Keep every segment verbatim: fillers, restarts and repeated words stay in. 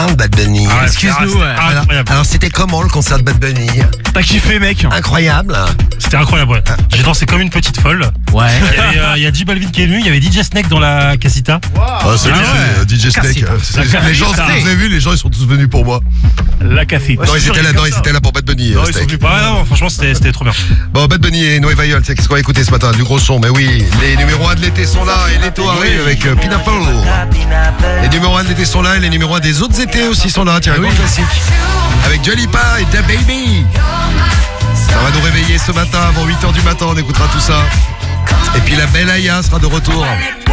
Bad Bunny. Ah ouais, Excuse-nous, ouais. Alors, Incroyable. alors, c'était comment le concert de Bad Bunny? T'as kiffé, mec? Incroyable. C'était incroyable, ouais. J'ai dansé comme une petite folle. Ouais. Il y avait, euh, il y a J Balvin qui est venu, il y avait D J Snake dans la casita. Ah, c'est Ah lui, ouais. c'est, euh, D J Snake. Casita. euh, c'est- La Les gens, casita. vous avez vu, les gens ils sont tous venus pour moi. La casita. Non, ils étaient là, non, ils étaient là pour Bad Bunny. Non, euh, ils sont Snake. venus. Ouais, non, franchement, c'était c'était trop bien. Bon, Bad Bunny et Noé Viol, c'est qu'est-ce qu'on va écouter ce matin? Du gros son, mais oui, les numéros un de l'été sont là et l'été arrive avec euh, Pineapple. Les numéros un de l'été sont là et les numéros un des autres étés aussi sont là. Tiens, un grand classique. Avec Dua Lipa et Da Baby. Ça va nous réveiller ce matin avant huit heures du matin, on écoutera tout ça. Et puis la belle Aya sera de retour.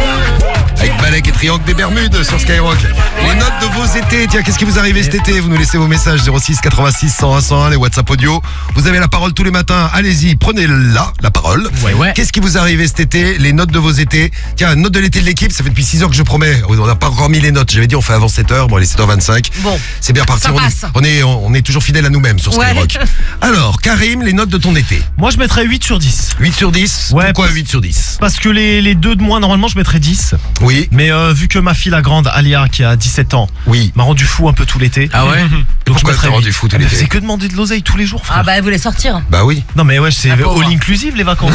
Avec Balek et Triangle des Bermudes sur Skyrock. Les notes de vos étés, tiens, qu'est-ce qui vous est arrivé cet été? Vous nous laissez vos messages zéro six quatre-vingt-six cent un cent un, les WhatsApp audio. Vous avez la parole tous les matins, allez-y, prenez-la, la parole. Ouais, ouais. Qu'est-ce qui vous est arrivé cet été? Les notes de vos étés. Tiens, note de l'été de l'équipe, ça fait depuis six heures que je promets. On n'a pas encore mis les notes. J'avais dit on fait avant sept heures, bon, il est sept heures vingt-cinq. Bon, C'est bien parti, ça on est, passe. on, est, on est toujours fidèle à nous-mêmes sur Ouais. Skyrock. Alors, Karim, les notes de ton été. Moi, je mettrais huit sur dix. huit sur dix. Ouais, Pourquoi parce- huit sur dix? Parce que les, les deux de moi, normalement, je mettrais dix. Oui, Mais euh, vu que ma fille, la grande, Alia, qui a dix-sept ans, oui. m'a rendu fou un peu tout l'été. Ah ouais? Donc Pourquoi je mettrais t'as rendu huit. fou tout Elle me l'été? faisait que demander de l'oseille tous les jours, frère. Ah bah elle voulait sortir. Bah oui. Non mais ouais, c'est La pauvre. all inclusive les vacances.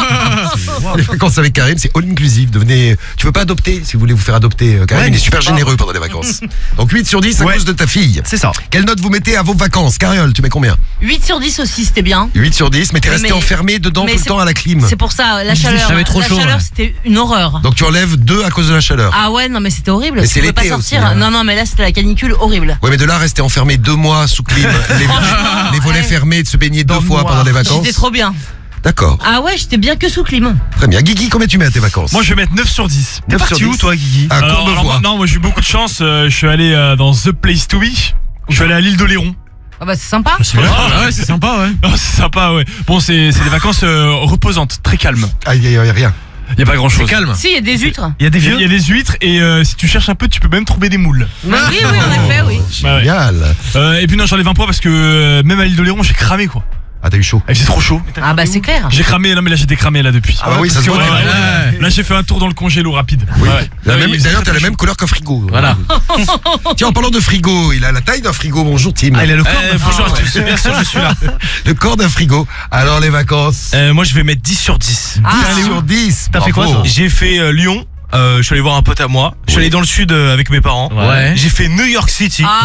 Les vacances avec Karim, c'est all inclusive. Devenez, tu veux pas adopter si vous voulez vous faire adopter. euh, Karim, Ouais, il est super n'hésite pas. généreux pendant les vacances. Donc huit sur dix à Ouais. cause de ta fille. C'est ça. Quelle note vous mettez à vos vacances? Cariole, tu mets combien? huit sur dix aussi, c'était bien. huit sur dix, mais t'es Mais- resté enfermé dedans mais tout le c'est- temps à la clim. C'est pour ça, la Il chaleur. avait trop la chaud, chaleur, ouais. c'était une horreur. Donc tu enlèves deux à cause de la chaleur. Ah ouais, non mais c'était horrible. Mais Tu c'est pouvais pas l'été sortir. aussi, hein. Non, non, mais là c'était la canicule horrible. Ouais, mais de là rester enfermé deux mois sous clim, les, les volets ouais. fermés, de se baigner deux Dans le fois noir. pendant les vacances. J'étais trop bien. D'accord. Ah ouais, j'étais bien que sous clim. Très bien. Guigui, combien tu mets à tes vacances? Moi je vais mettre neuf sur dix. T'es neuf parti sur où dix. toi Guigui? À Alors, alors, Courbevoie. moi, non, moi j'ai eu beaucoup de chance. euh, je suis allé euh, dans The Place to Be. Je suis allé à l'île d'Oléron. Ah bah c'est sympa. C'est bien. Ah ouais, c'est sympa, ouais. Oh, c'est sympa, ouais. Bon, c'est c'est des vacances euh, reposantes, très calmes. Aïe, aïe, aïe, rien. Il y a pas grand C'est chose. calme. Si, il y a des huîtres. Il y a des Il y, a- vieux. il y a des huîtres et euh, si tu cherches un peu, tu peux même trouver des moules. Oui, oui, en effet, oui. Bah ouais. Génial. Euh, et puis non, j'enlève un poids parce que euh, même à l'île d'Oléron, j'ai cramé quoi. Ah, t'as eu chaud. Il faisait trop chaud. Ah bah c'est clair. J'ai cramé, non mais là j'étais cramé là depuis. Ah bah oui, ça parce se que, voit. ouais, tu- ouais, ouais. Là j'ai fait un tour dans le congélo rapide. Oui. La même- D'ailleurs, t'as la même couleur qu'un frigo. Voilà. Tiens, en parlant de frigo, il a la taille d'un frigo. Bonjour, Tim. Ah, il a le corps Euh, d'un bonjour à frère, tous, bien sûr je suis là. Le corps d'un frigo. Alors, les vacances. Euh, moi je vais mettre dix sur dix. Ah, dix sur dix. T'as fait quoi, Bravo. toi? J'ai fait euh, Lyon. Euh, je suis allé voir un pote à moi. Je suis allé dans le sud euh, avec mes parents. Ouais. J'ai fait New York City. Ah,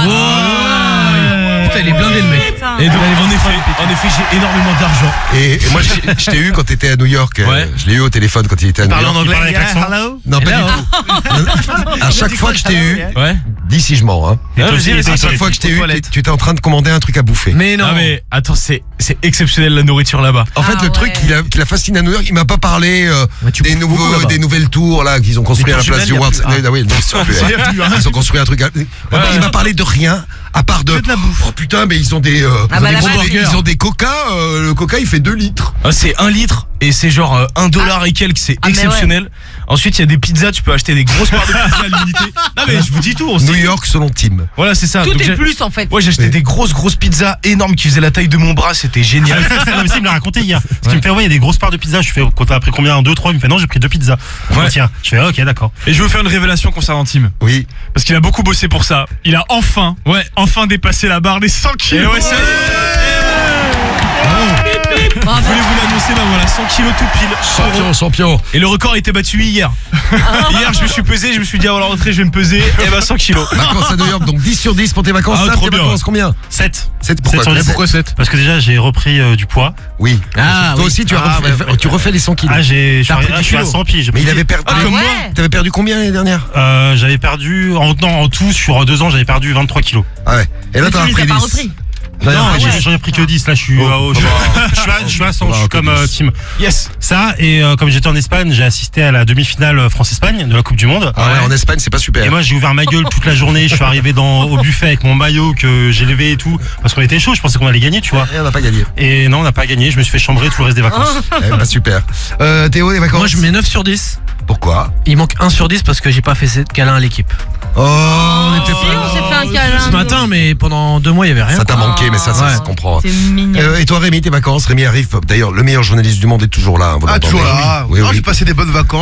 Putain, il est blindé le mec. putain. Et donc, en effet, en effet, j'ai énormément d'argent. Et, et moi, je je t'ai eu quand t'étais à New York. euh, Ouais. Je l'ai eu au téléphone quand il était à New Parle en York. anglais. parlait avec l'accent. Hello. Non, pas Hello. du tout. À chaque fois que je t'ai eu, Ouais. dis si je mens, hein. Et toi Ouais, aussi, vas-y, et toi, À vas-y. toi, chaque fois que je t'ai eu, toilettes. t'es- tu étais en train de commander un truc à bouffer. Mais non. Non mais attends, c'est c'est exceptionnel la nourriture là-bas. En fait, Ah le truc ouais. qui l'a, qui l'a fasciné à New York, il m'a pas parlé euh, Mais tu des, bouffes beaucoup, nouveaux, là-bas. des nouvelles tours là qu'ils ont construit à la tours place du jumelles, World. y a plus- Ah oui, non, c'est plus, Il y a plus, hein. ils ont construit un truc. à- Il m'a parlé de rien à part de. Que de la bouffe. Oh putain, mais ils ont des, euh, Ah ils, bah ont des là-bas, gros c'est- burgers. Ils ont des Coca. euh, le Coca, il fait deux litres. Ah, c'est un litre et c'est genre euh, un dollar et quelques, c'est Ah, mais exceptionnel. Ensuite, il y a des pizzas, tu peux acheter des grosses parts de pizza à l'unité. Non mais je vous dis tout. on New sait- York selon Tim. Voilà, c'est ça. Tout Donc, est j'ai- plus en fait. Ouais, j'ai acheté Oui. des grosses grosses pizzas énormes qui faisaient la taille de mon bras, c'était génial. Non, mais ça, il me l'a raconté hier. Parce qu'il me fait, ouais, il y a des grosses parts de pizza. Je fais, quand t'as pris combien? deux, trois? Il me fait, non, j'ai pris deux pizzas. Ouais. Ouais. Tiens. Je fais, ah, ok, d'accord. Et je veux faire une révélation concernant Tim. Oui. Parce qu'il a beaucoup bossé pour ça. Il a enfin, ouais, enfin dépassé la barre des cent kilos. Ouais, ça y est. Bravo. Je voulais vous l'annoncer, bah voilà, cent kilos tout pile. Champion, champion. Et le record a été battu hier. Hier, je me suis pesé, je me suis dit, à la rentrée, je vais me peser. Et bah, cent kilos. Vacances à New York, donc dix sur dix pour tes vacances. Ah, Sam, trop tes bien, vacances, ouais. combien? sept. sept. Pourquoi? sept sur dix. Pourquoi sept? Parce que déjà, j'ai repris euh, du poids. Oui. Ah, Toi oui. aussi, tu, as Ah, refait, ouais. tu refais les cent kilos. Ah, j'ai, je suis T'as à- pris ah, du je suis à kilo. cent pieds. j'ai Mais il pris- avait perdu. Ah comme ouais. moi. T'avais perdu combien l'année dernière? Euh, j'avais perdu, en, non, en tout, sur deux ans, j'avais perdu vingt-trois kilos. Ah ouais. Et là, Mais t'en as tu les pris as pas dix. repris. Là, non, après, j'ai- j'ai- j'en ai pris que dix. Là, je suis, Oh, euh, je, je suis à, je suis à cent, je suis comme euh, Tim. Yes. Ça, et euh, comme j'étais en Espagne, j'ai assisté à la demi-finale France-Espagne de la Coupe du Monde. Ah ouais, en Espagne, c'est pas super. Et moi, j'ai ouvert ma gueule toute la journée. Je suis arrivé dans, au buffet avec mon maillot que j'ai levé et tout. Parce qu'on était chaud, je pensais qu'on allait gagner, tu vois. Et on n'a pas gagné. Et non, on n'a pas gagné. Je me suis fait chambrer tout le reste des vacances. Eh bah, super. Euh, Théo, les vacances? Moi, je mets neuf sur dix. Pourquoi? Il manque un sur dix parce que j'ai pas fait cette câlin à l'équipe. Oh, on était Si, pas. on s'est fait un câlin. Ce matin, mais pendant deux mois, il y avait rien. Ça t'a quoi. manqué, mais ça, ça Ouais. se comprend. C'est mignon. Euh, et toi, Rémi, tes vacances? Rémi arrive. D'ailleurs, le meilleur journaliste du monde est toujours là. hein, vous Ah, l'entendez. toujours là. Oui, Non, oui. j'ai passé des bonnes vacances.